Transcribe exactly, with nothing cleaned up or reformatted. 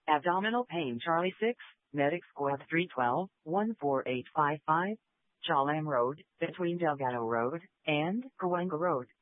Abdominal pain Charlie six, Medic Squad three one two, one four eight five five, Chalam Road, between Delgado Road and Cahuenga Road.